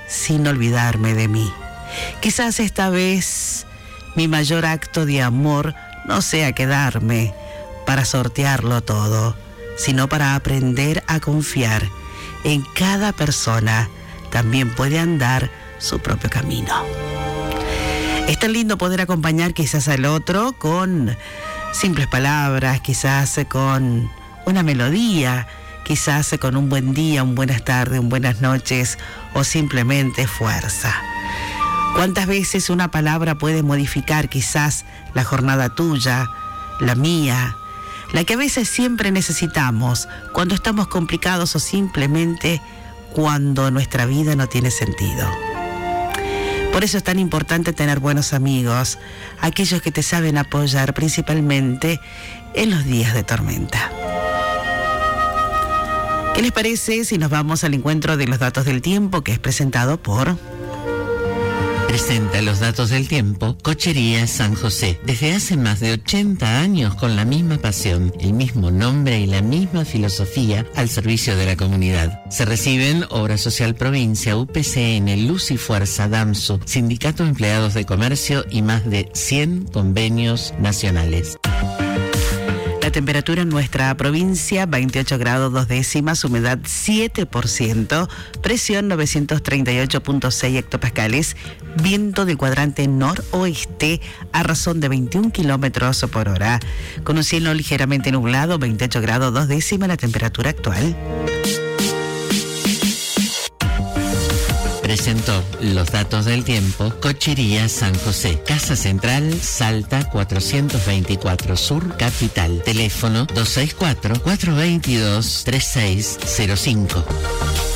sin olvidarme de mí. Quizás esta vez mi mayor acto de amor no sea quedarme para sortearlo todo, sino para aprender a confiar en cada persona. También puede andar su propio camino. Es tan lindo poder acompañar quizás al otro con simples palabras, quizás con una melodía, quizás con un buen día, un buenas tardes, un buenas noches o simplemente fuerza. ¿Cuántas veces una palabra puede modificar quizás la jornada tuya, la mía, la que a veces siempre necesitamos cuando estamos complicados o simplemente cuando nuestra vida no tiene sentido? Por eso es tan importante tener buenos amigos, aquellos que te saben apoyar principalmente en los días de tormenta. ¿Qué les parece si nos vamos al encuentro de los datos del tiempo, que es presentado por... Presenta los datos del tiempo Cochería San José. Desde hace más de 80 años con la misma pasión, el mismo nombre y la misma filosofía al servicio de la comunidad. Se reciben Obra Social Provincia, UPCN, Luz y Fuerza, DAMSU, Sindicato de Empleados de Comercio y más de 100 convenios nacionales. La temperatura en nuestra provincia, 28 grados 2 décimas, humedad 7%, presión 938.6 hectopascales, viento de cuadrante noroeste a razón de 21 kilómetros por hora, con un cielo ligeramente nublado, 28 grados 2 décimas, la temperatura actual. Presentó los datos del tiempo Cochería San José, Casa Central, Salta 424 Sur, Capital. Teléfono 264-422-3605.